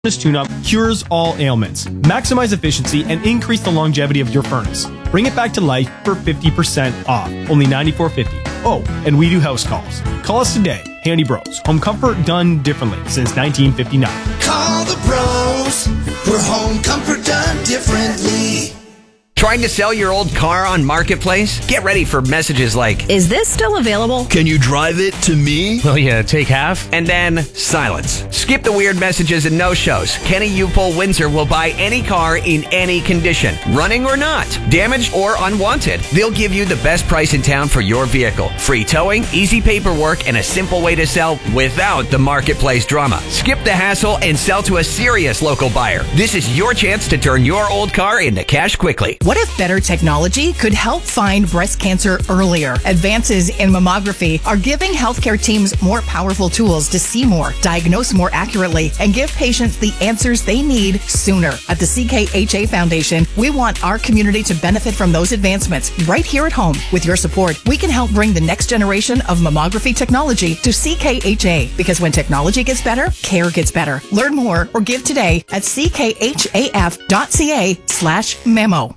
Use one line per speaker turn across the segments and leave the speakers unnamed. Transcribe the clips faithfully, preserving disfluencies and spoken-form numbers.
Furnace tune-up cures all ailments. Maximize efficiency and increase the longevity of your furnace. Bring it back to life for fifty percent off. Only ninety-four fifty. Oh, and we do house calls. Call us today. Handy Bros. Home comfort done differently since nineteen fifty-nine.
Call the bros. We're home comfort done differently.
Trying to sell your old car on Marketplace? Get ready for messages like,
"Is this still available?
Can you drive it to me?
Will you take half?"
And then silence. Skip the weird messages and no-shows. Kenny Upol Windsor will buy any car in any condition, running or not, damaged or unwanted. They'll give you the best price in town for your vehicle. Free towing, easy paperwork, and a simple way to sell without the Marketplace drama. Skip the hassle and sell to a serious local buyer. This is your chance to turn your old car into cash quickly.
What if better technology could help find breast cancer earlier? Advances in mammography are giving healthcare teams more powerful tools to see more, diagnose more accurately, and give patients the answers they need sooner. At the C K H A Foundation, we want our community to benefit from those advancements right here at home. With your support, we can help bring the next generation of mammography technology to C K H A, because when technology gets better, care gets better. Learn more or give today at c k h a f dot c a slash memo.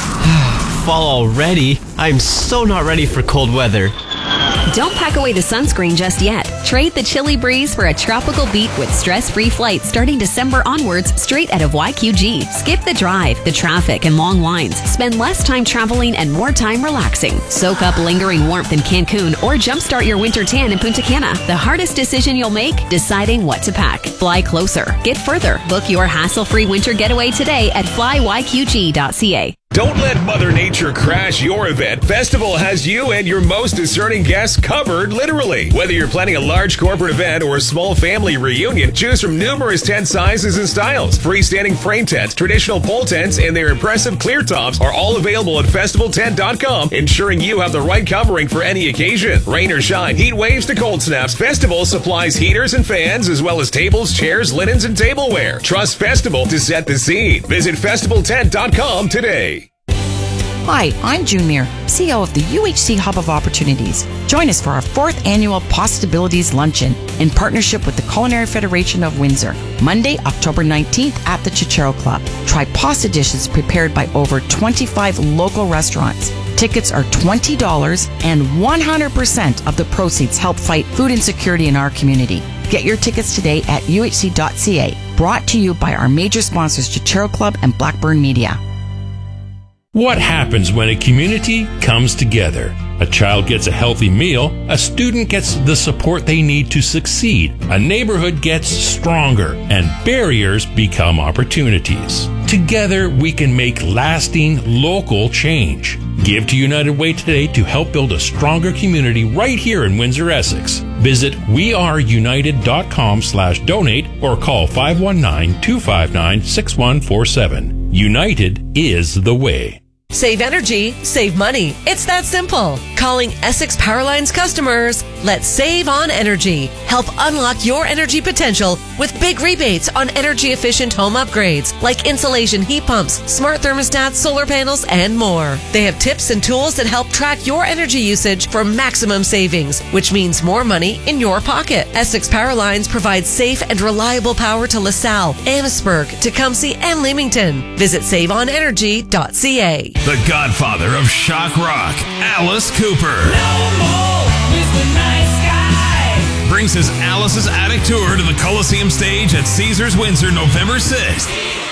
Fall already? I'm so not ready for cold weather.
Don't pack away the sunscreen just yet. Trade the chilly breeze for a tropical beat with stress-free flights starting December onwards straight out of Y Q G. Skip the drive, the traffic, and long lines. Spend less time traveling and more time relaxing. Soak up lingering warmth in Cancun or jumpstart your winter tan in Punta Cana. The hardest decision you'll make? Deciding what to pack. Fly closer. Get further. Book your hassle-free winter getaway today at fly y q g dot c a.
Don't let Mother Nature crash your event. Festival has you and your most discerning guests covered, literally. Whether you're planning a large corporate event or a small family reunion, choose from numerous tent sizes and styles. Freestanding frame tents, traditional pole tents, and their impressive clear tops are all available at festival tent dot com, ensuring you have the right covering for any occasion. Rain or shine, heat waves to cold snaps, Festival supplies heaters and fans, as well as tables, chairs, linens, and tableware. Trust Festival to set the scene. Visit festival tent dot com today.
Hi, I'm June Muir, C E O of the U H C Hub of Opportunities. Join us for our fourth annual Possibilities Luncheon in partnership with the Culinary Federation of Windsor, Monday, October nineteenth at the Chichero Club. Try pasta dishes prepared by over twenty-five local restaurants. Tickets are twenty dollars and one hundred percent of the proceeds help fight food insecurity in our community. Get your tickets today at u h c dot c a. Brought to you by our major sponsors Chichero Club and Blackburn Media.
What happens when a community comes together? A child gets a healthy meal, a student gets the support they need to succeed, a neighborhood gets stronger, and barriers become opportunities. Together, we can make lasting local change. Give to United Way today to help build a stronger community right here in Windsor, Essex. Visit we are united dot com slash donate or call five one nine, two five nine, six one four seven. United is the way.
Save energy, save money. It's that simple. Calling Essex Powerlines customers, let's save on energy. Help unlock your energy potential with big rebates on energy-efficient home upgrades like insulation heat pumps, smart thermostats, solar panels, and more. They have tips and tools that help track your energy usage for maximum savings, which means more money in your pocket. Essex Powerlines provides safe and reliable power to LaSalle, Amherstburg, Tecumseh, and Leamington. Visit save on energy dot c a.
The godfather of shock rock, Alice Cooper.
No more Mister Nice Guy.
Brings his Alice's Attic Tour to the Coliseum stage at Caesars Windsor November sixth.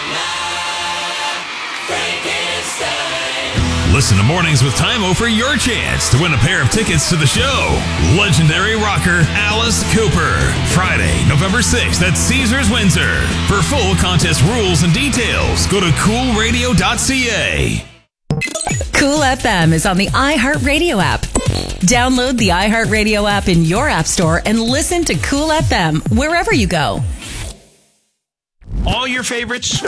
Listen to Mornings with Tymo for your chance to win a pair of tickets to the show. Legendary rocker Alice Cooper. Friday, November sixth at Caesars Windsor. For full contest rules and details, go to cool radio dot c a.
Cool F M is on the iHeartRadio app. Download the iHeartRadio app in your app store and listen to Cool F M wherever you go.
All your favorites